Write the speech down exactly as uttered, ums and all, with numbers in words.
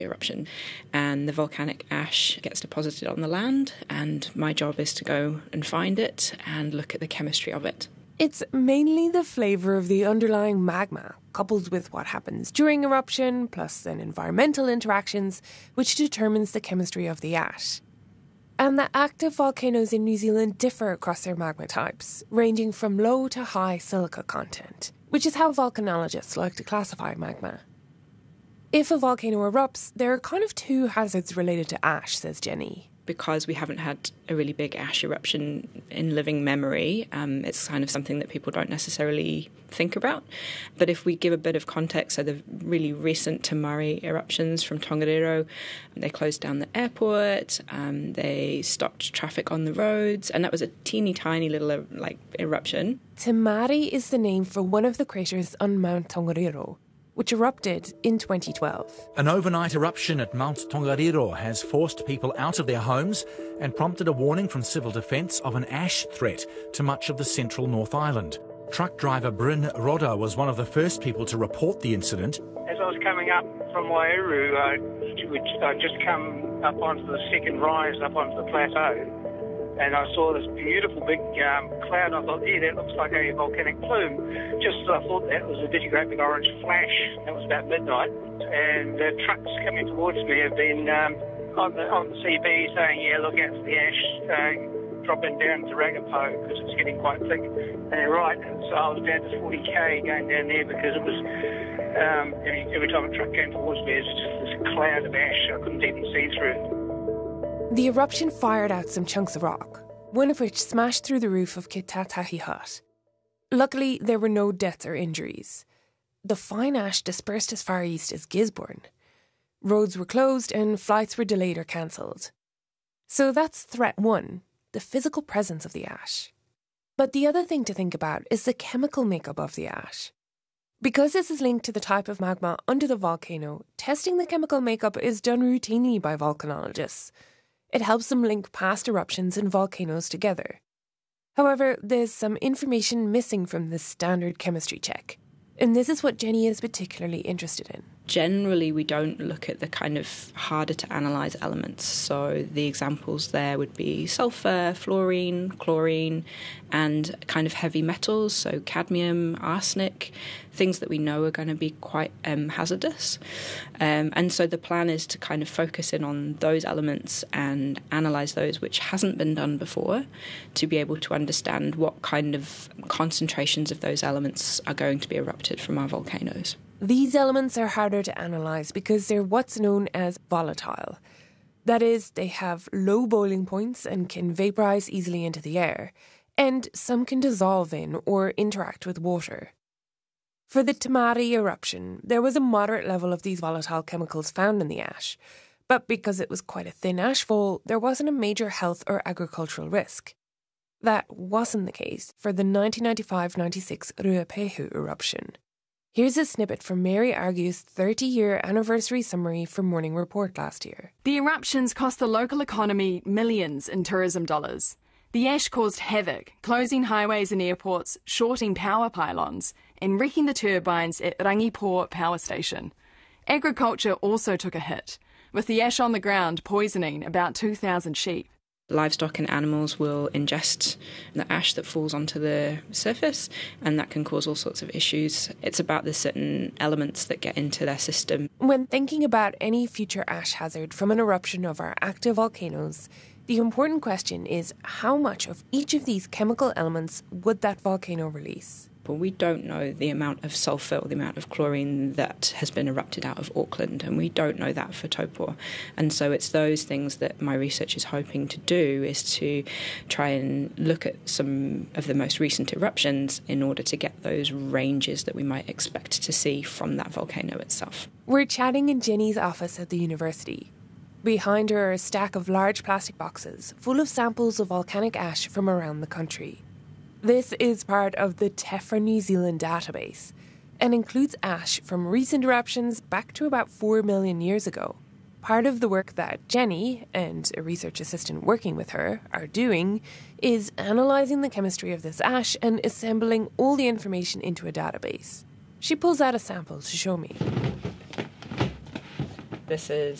eruption, and the volcanic ash gets deposited on the land, and my job is to go and find it and look at the chemistry of it. It's mainly the flavour of the underlying magma, coupled with what happens during eruption, plus then environmental interactions, which determines the chemistry of the ash. And the active volcanoes in New Zealand differ across their magma types, ranging from low to high silica content, which is how volcanologists like to classify magma. If a volcano erupts, there are kind of two hazards related to ash, says Jenny. Because we haven't had a really big ash eruption in living memory, um, it's kind of something that people don't necessarily think about. But if we give a bit of context, so the really recent Te Mare eruptions from Tongariro, they closed down the airport, um, they stopped traffic on the roads, and that was a teeny tiny little like eruption. Te Mare is the name for one of the craters on Mount Tongariro, which erupted in twenty twelve. An overnight eruption at Mount Tongariro has forced people out of their homes and prompted a warning from Civil Defence of an ash threat to much of the central North Island. Truck driver Bryn Rodda was one of the first people to report the incident. As I was coming up from Wairau, uh, which I'd just come up onto the second rise, up onto the plateau, and I saw this beautiful big um, cloud. I thought, yeah, that looks like a volcanic plume. Just I thought that was a big, great big orange flash. That was about midnight. And the trucks coming towards me have been um, on the on the C B saying, yeah, look out for the ash uh, dropping down to Rakapo because it's getting quite thick. And they're right. And so I was down to forty K going down there because it was, um, every, every time a truck came towards me, it was just this cloud of ash I couldn't even see through. The eruption fired out some chunks of rock, one of which smashed through the roof of Kitatahi Hut. Luckily, there were no deaths or injuries. The fine ash dispersed as far east as Gisborne. Roads were closed and flights were delayed or cancelled. So that's threat one, the physical presence of the ash. But the other thing to think about is the chemical makeup of the ash. Because this is linked to the type of magma under the volcano, testing the chemical makeup is done routinely by volcanologists. It helps them link past eruptions and volcanoes together. However, there's some information missing from this standard chemistry check. And this is what Jenny is particularly interested in. Generally, we don't look at the kind of harder to analyse elements. So the examples there would be sulphur, fluorine, chlorine, and kind of heavy metals, so cadmium, arsenic, things that we know are going to be quite um, hazardous. Um, and so the plan is to kind of focus in on those elements and analyse those, which hasn't been done before, to be able to understand what kind of concentrations of those elements are going to be erupted from our volcanoes. These elements are harder to analyse because they're what's known as volatile. That is, they have low boiling points and can vaporise easily into the air, and some can dissolve in or interact with water. For the Te Mare eruption, there was a moderate level of these volatile chemicals found in the ash, but because it was quite a thin ashfall, there wasn't a major health or agricultural risk. That wasn't the case for the nineteen ninety-five ninety-six Ruapehu eruption. Here's a snippet from Mary Argue's thirty-year anniversary summary for Morning Report last year. The eruptions cost the local economy millions in tourism dollars. The ash caused havoc, closing highways and airports, shorting power pylons, and wrecking the turbines at Rangipo Power Station. Agriculture also took a hit, with the ash on the ground poisoning about two thousand sheep. Livestock and animals will ingest the ash that falls onto the surface, and that can cause all sorts of issues. It's about the certain elements that get into their system. When thinking about any future ash hazard from an eruption of our active volcanoes, the important question is how much of each of these chemical elements would that volcano release? But we don't know the amount of sulphur or the amount of chlorine that has been erupted out of Auckland, and we don't know that for Taupo. And so it's those things that my research is hoping to do, is to try and look at some of the most recent eruptions in order to get those ranges that we might expect to see from that volcano itself. We're chatting in Jenny's office at the university. Behind her are a stack of large plastic boxes full of samples of volcanic ash from around the country. This is part of the Tephra New Zealand database and includes ash from recent eruptions back to about four million years ago. Part of the work that Jenny and a research assistant working with her are doing is analysing the chemistry of this ash and assembling all the information into a database. She pulls out a sample to show me. this is